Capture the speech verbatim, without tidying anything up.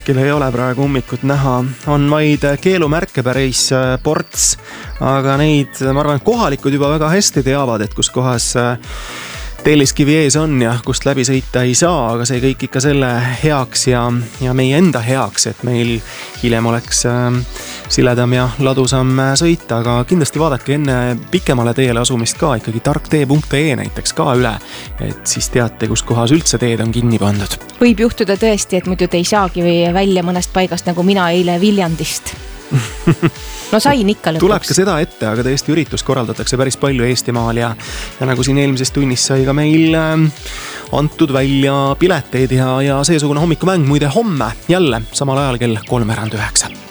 Kelle ei ole praegu ummikut näha, on vaid keelumärke päris ports, aga neid, ma arvan, kohalikud juba väga hästi teavad, et kus kohas Telliskivi ees on ja kust läbi sõita ei saa, aga see kõik ikka selle heaks ja, ja meie enda heaks, et meil hiljem oleks siledam ja ladusam sõita, aga kindlasti vaadake enne pikemale teele asumist ka ikkagi tarktee punkt ee näiteks ka üle, et siis teate, kus kohas üldse teed on kinni pandud. Võib juhtuda tõesti, et muidu te ei saagi või välja mõnest paigast nagu mina eile Viljandist. No sain ikka lõpuks. Tuleb ka seda ette, aga tõesti üritus korraldatakse päris palju Eestimaal ja, ja nagu siin eelmises tunnis sai ka meil antud välja pileteid ja, ja seesugune hommikumäng muide homme jälle samal ajal kell kolmveerand üheksa.